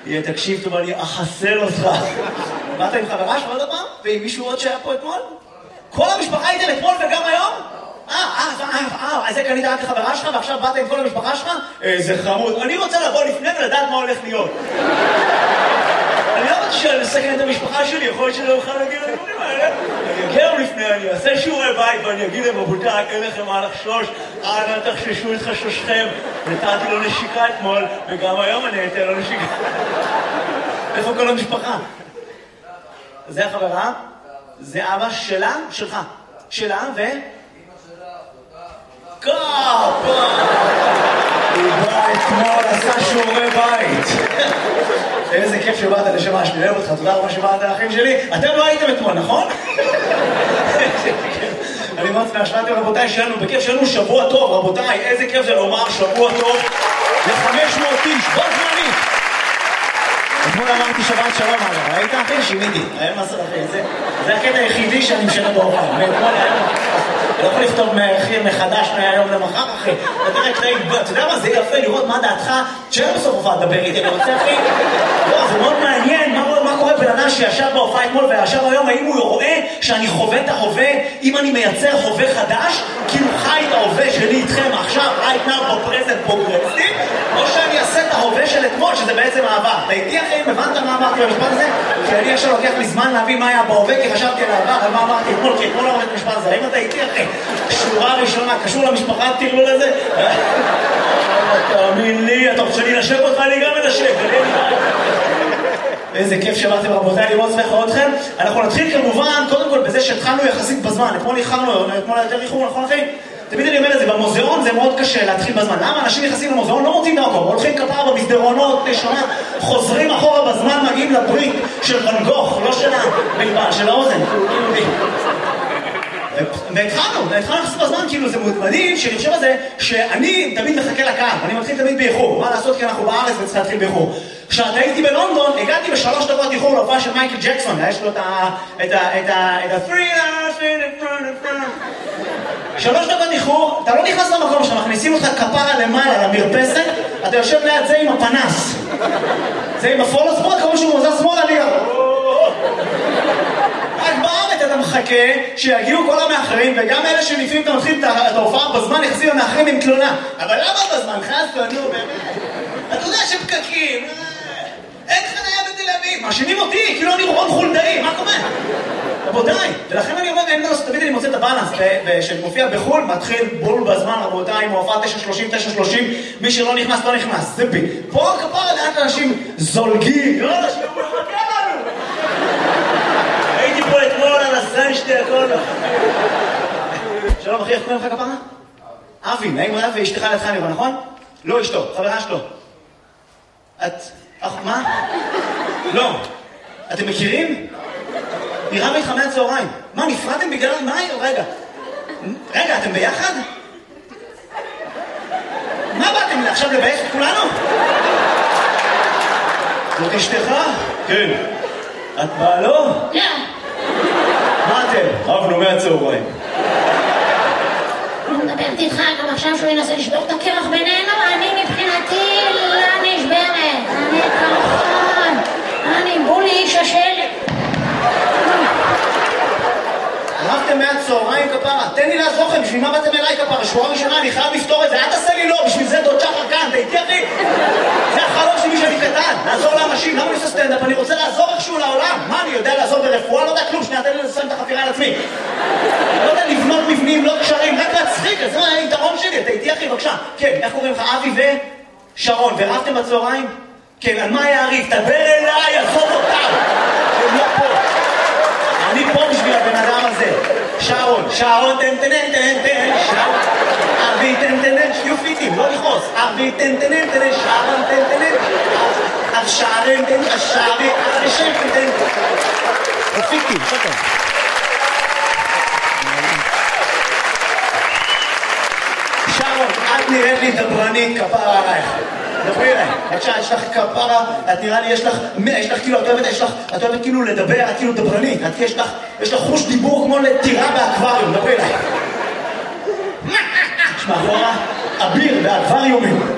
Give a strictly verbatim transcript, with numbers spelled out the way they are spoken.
תקשיב טוב, אני אחסל אותך. באת עם חברה שלך עוד הפעם? ועם מישהו עוד שהיה פה אתמול? כל המשפחה איתם אתמול וגם היום? אה, אה, אה, אה, אז זה קנית רק לחברה שלך ועכשיו באת עם כל המשפחה שלך? איזה חמוד. אני רוצה לבוא לפני ולדעת מה הולך להיות. אני לא רוצה לסכן את המשפחה שלי, יכול להיות שלא אוכל להגיד לדברים האלה. אני אגיע לפני, אני אעשה שיעורי בית ואני אגיד להם, רבותיי, אין לכם מה לחשוש, אנא תחששו את חששכם. נתתי לו נשיקה אתמול, וגם היום אני אתן לו נשיקה. איפה כל המשפחה? זה החברה? זה אבא שלה? שלך. שלה ו... קאפה! הוא בא אתמול, עשה שיעורי בית. איזה כיף שבאת לשמה שלי, אוהב אותך, תודה רבה שבאת לאחים שלי. אתם לא הייתם אתמול, נכון? אני מאוד שמח, רבותיי, שלנו, בכיף שלנו שבוע טוב, רבותיי, איזה כיף זה לומר שבוע טוב ל-חמש מאות איש, בוא זמני. אתמול אמרתי שבת שלום, אגב, ראית אחי? שיניתי, היום עשר אחי, זה הקטע היחידי שאני משנה באופן, מאתמול היום. לא יכול לכתוב מחדש מהיום למחר, אחי. אתה יודע מה, זה יפה לראות מה דעתך, שאין בסוף הופעה לדבר איתי, אני רוצה, אחי. לא, זה מאוד מעניין, מה קורה בן אדם שישב בהופעה אתמול וישב היום, האם הוא רואה שאני חווה את ההווה, אם אני מייצר חווה חדש, כאילו חי את ההווה שלי איתכם עכשיו, right now, בפרזנט פרוגרסיב, או שאני אעשה את ההווה של אתמול, שזה בעצם העבר. אתה איתי, אחי, הבנת מה אמרתי במשפט הזה? כי אני עכשיו לוקח לי זמן להבין מה היה בהווה, כי חשבתי על העבר, על מה אמרתי אתמול, כי אתמול לא אמרתי משפט הזה. האם אתה איתי, אחי? שורה ראשונה, קשור למשפחה, תראו לזה? תאמין לי, אתה רוצה להינשק אותך, אני גם מנשק. איזה כיף שבאתם רבותיי, אני מאוד שמח לראות אתכם. אנחנו נתחיל כמובן, קודם כל בזה שהתחלנו יחסית בזמן. אתמול איחרנו, אתמול יותר איחור, נכון אחי? תמיד אני אומר את זה, במוזיאון זה מאוד קשה להתחיל בזמן. למה? אנשים נכנסים למוזיאון, לא מוצאים דרכו, הולכים כפרה במסדרונות, לשונה, חוזרים אחורה בזמן, מגיעים לברית של ואן גוך, לא של הבלבן, של האוזן. והתחלנו, והתחלנו לחסות בזמן, כאילו זה מדהים, שאני חושב על זה, שאני תמיד מחכה לקהל, אני מתחיל תמיד באיחור, מה לעשות כי אנחנו בארץ וצריך להתחיל באיחור. כשאתה הייתי בלונדון, הגעתי בשלוש דקות איחור להופעה של מייקל ג'קסון, יש לו את ה... את ה... את ה... את ה... שלוש דקות איחור, אתה לא נכנס למקום שם, מכניסים אותך כפרה למעלה, למרפסת, אתה יושב ליד זה עם הפנס. זה עם הפולו שמאל, כמו שהוא מוזר שמאל עליה. רק בארץ אתה מחכה שיגיעו כל המאחרים, וגם אלה שלפעמים אתה מתחיל את ההופעה בזמן, יחזיר המאחרים עם תלונה. אבל למה בזמן? חסו, נו, באמת. אתה יודע שפקקים, אין חניה בתל אביב, מאשימים אותי, כאילו אני רון חולדאי, מה קורה? רבותיי, ולכן אני אומר, אין דרוס, תמיד אני מוצא את הבאלנס, שמופיע בחול, מתחיל בול בזמן, רבותיי, מופע תשע שלושים, תשע שלושים, מי שלא נכנס, לא נכנס, זה בי. פה כפרה לאט אנשים זולגים, לא אנשים, הוא מחכה לנו. הייתי פה אתמול על הסן שתי הכל. שלום אחי, איך קוראים לך כפרה? אבי, נעים רב ואשתך לידך נראה, נכון? לא אשתו, חברה שלו. את... אך, מה? לא. אתם מכירים? נראה ביתך מהצהריים. מה, נפרדתם בגלל מה? רגע. רגע, אתם ביחד? מה באתם עכשיו לבייך את כולנו? זאת אשתך? כן. את באה לא? לא. מה אתם? רבנו מהצהריים. אני מדברת איתך גם עכשיו שהוא ינסה לשבור את הקרח בינינו, אני מבחינתי לא נשברת. אני כרחון. אני בולי איש השלט. רבתם מהצהריים כפרה, תן לי לעזור לכם, בשביל מה באתם אליי כפרה? שבועה ראשונה, אני חייב לפתור את זה, אל תעשה לי לא, בשביל זה דוד שחר כאן, אתה איתי אחי? זה החלום שלי שאני קטן, לעזור לאנשים, למה אני עושה סטנדאפ? אני רוצה לעזור איכשהו לעולם, מה אני יודע לעזור ברפואה? לא יודע כלום, שנייה, תן לי לסיים את החפירה על עצמי. לא יודע לבנות מבנים, לא קשרים, רק להצחיק, אז זה היתרון שלי, אתה איתי אחי, בבקשה. כן, איך קוראים לך? אבי ושרון, ורבתם בצהריים? כן, על מה היה הריב? תדבר אליי, עזוב אותם. הם לא פה. אני פה בשביל הבן אדם הזה. שרון, שרון, תן תן תן תן, שרון. אבי תן תן תן, יופיטים, לא לכעוס. אבי תן תן תן, שרון תן תן תן. אב שרון תן, אשרי, אשרי תן תן. יופיטים, שטוב. שרון, את נראית לי דברנית כפרה עלייך. דברי אליי, בבקשה, יש לך כפרה, את נראה לי, יש לך, יש לך כאילו, את אוהבת, יש לך, את אוהבת כאילו לדבר, את כאילו דברנית, את יש לך, יש לך חוש דיבור כמו לטירה באקווריום, דברי אליי. יש מאחורה, אביר באקווריומים.